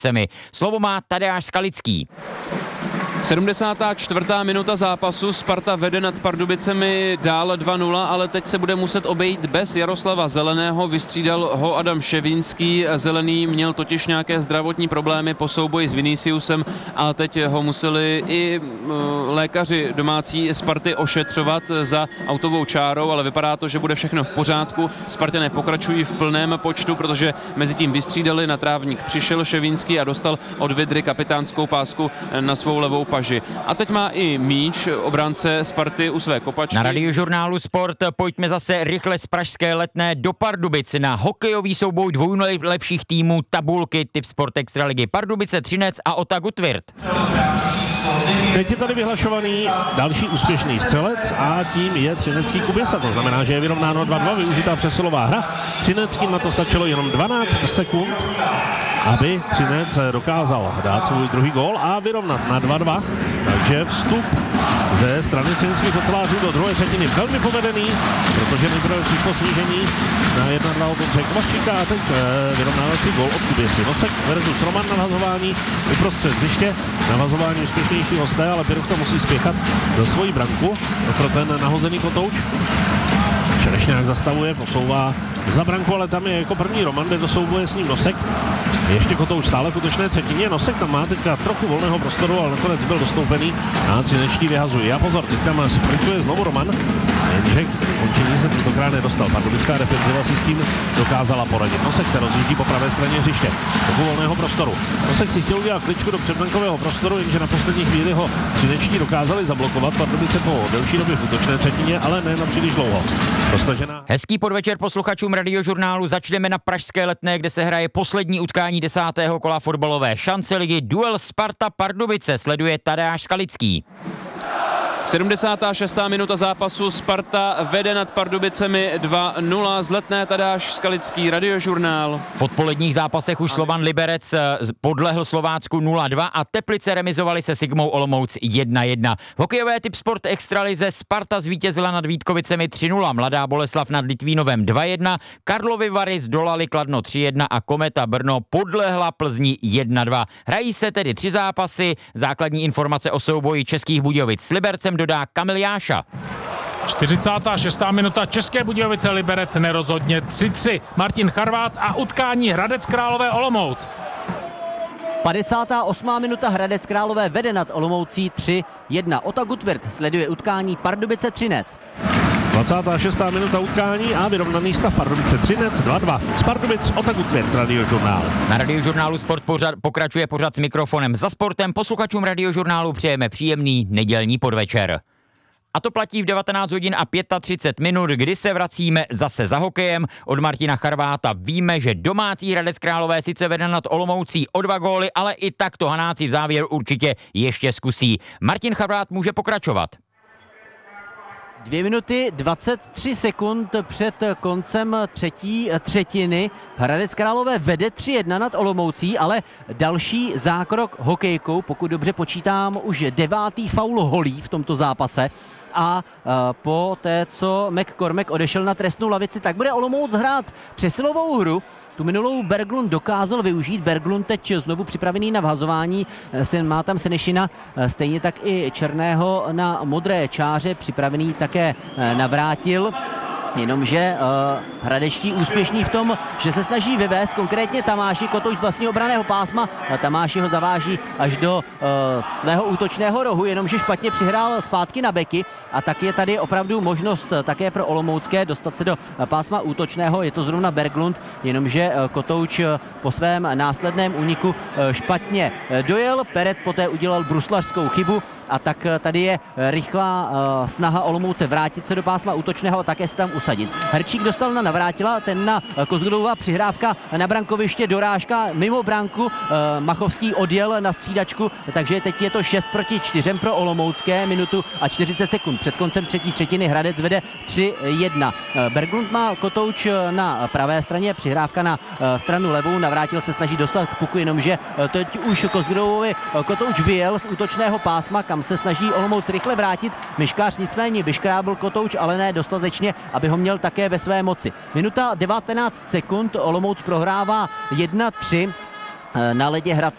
Slovo má Tadeáš Skalický. 74. minuta zápasu, Sparta vede nad Pardubicemi dál 2-0, ale teď se bude muset obejít bez Jaroslava Zeleného, vystřídal ho Adam Ševínský. Zelený měl totiž nějaké zdravotní problémy po souboji s Viniciusem a teď ho museli i lékaři domácí Sparty ošetřovat za autovou čárou, ale vypadá to, že bude všechno v pořádku. Spartané pokračují v plném počtu, protože mezi tím vystřídali, na trávník přišel Ševínský a dostal od Vidry kapitánskou pásku na svou levou paži. A teď má i míč obránce Sparty u své kopačky. Na Radiožurnálu Sport pojďme zase rychle z pražské Letné do Pardubic na hokejový souboj dvou nejlepších týmů tabulky typ Sport Extraligy. Pardubice Třinec a Ota Gutwirth. Teď je tady vyhlašovaný další úspěšný střelec a tím je třinecký Kubisa. To znamená, že je vyrovnáno 2-2, využitá přesilová hra. Třineckým na to stačilo jenom 12 sekund, aby Třinec dokázal dát svůj druhý gól a vyrovnat na 2-2. Takže vstup ze strany třineckých ocelářů do druhé třetiny velmi povedený, protože nejprve přišlo snížení na 1-2 od Ondřeje Kovačíka a teď vyrovnávací gól od Kubisy. Nosek versus Roman na nahazování uprostřed hřiště. Nahazování úspěšnější hosté, ale Piruchta musí spěchat za svoji branku pro ten nahozený kotouč. Čerešňák zastavuje, posouvá za branku, ale tam je jako první Roman, kde to souboje s ním Nosek. Ještě Kotouč stále v útočné třetině. Nosek tam má teďka trochu volného prostoru, ale nakonec byl dostoupený a třinečtí vyhazují. A pozor, teď tam sprintuje znovu Roman, jenže končení se tentokrát nedostal. Pardubická defenziva si s tím dokázala poradit. Nosek se rozjíždí po pravé straně hřiště. Trochu volného prostoru. Nosek si chtěl udělat kličku do předbrankového prostoru, jenže na poslední chvíli ho třinečtí dokázali zablokovat. Pardubice po delší době v útočné třetině, ale ne na příliš dlouho. Dostažená. Hezký podvečer posluchačům Radiožurnálu. Začneme na pražské Letné, kde se hraje poslední utkání 10. kola fotbalové šance ligy. Duel Sparta Pardubice sleduje Tadeáš Skalický. 76. minuta zápasu, Sparta vede nad Pardubicemi 2-0, z Letné Tadeáš Skalický, Radiožurnál. V odpoledních zápasech už Slovan Liberec podlehl Slovácku 0-2 a Teplice remizovali se Sigmou Olomouc 1-1. Hokejové typ Sport Extralize Sparta zvítězila nad Vítkovicemi 3-0, Mladá Boleslav nad Litvínovem 2-1, Karlovy Vary zdolali Kladno 3-1 a Kometa Brno podlehla Plzni 1-2. Hrají se tedy 3 zápasy, základní informace o souboji Českých Budějovic s Libercem dodá Kamil Jáša. 46. minuta, České Budějovice Liberec nerozhodně 3-3. Martin Charvát a utkání Hradec Králové Olomouc. 58. minuta, Hradec Králové vede nad Olomoucí 3-1. Ota Gutwirth sleduje utkání Pardubice Třinec. 26. minuta utkání a vyrovnaný stav Pardubice Třinec 2-2. Z Pardubic Ota Gutwirth, Radiožurnál. Na Radiožurnálu Sport pokračuje pořad s mikrofonem za sportem. Posluchačům Radiožurnálu přejeme příjemný nedělní podvečer. A to platí v 19 hodin a 35 minut, kdy se vracíme zase za hokejem. Od Martina Charváta víme, že domácí Hradec Králové sice vede nad Olomoucí o 2 góly, ale i tak to Hanáci v závěru určitě ještě zkusí. Martin Charvát může pokračovat. 2 minuty 23 sekund před koncem třetí třetiny. Hradec Králové vede 3-1 nad Olomoucí, ale další zákrok hokejkou, pokud dobře počítám, už 9. faul holí v tomto zápase. A po té, co McCormack odešel na trestnou lavici, tak bude Olomouc hrát přesilovou hru. Tu minulou Berglund dokázal využít. Berglund teď znovu připravený na vhazování. Má tam Senešina, stejně tak i Černého na modré čáře. Připravený také navrátil. Jenomže hradeští úspěšní v tom, že se snaží vyvést konkrétně Tamáši Kotouč vlastního obranného pásma. Tamáši ho zaváží až do svého útočného rohu, jenomže špatně přihrál zpátky na beky a tak je tady opravdu možnost také pro Olomoucké dostat se do pásma útočného. Je to zrovna Berglund, jenomže Kotouč po svém následném úniku špatně dojel. Peret poté udělal bruslařskou chybu a tak tady je rychlá snaha Olomouce vrátit se do pásma útočného a také se tam usadit. Herčík dostal na Navrátila, ten na Kozgudová, přihrávka na brankoviště, dorážka mimo branku, Machovský odjel na střídačku, takže teď je to 6-4 pro Olomoucké, minutu a 40 sekund. Před koncem třetí třetiny Hradec vede 3-1. Berglund má Kotouč na pravé straně, přihrávka na stranu levou, Navrátil se snaží dostat k puku, jenomže teď už Kozgudovovi Kotouč vyjel z útočného pásma, kam se snaží Olomouc rychle vrátit. Myškář nicméně vyškrábl Kotouč, ale ne dostatečně, aby ho měl také ve své moci. Minuta 19 sekund, Olomouc prohrává 1-3. na ledě Hradce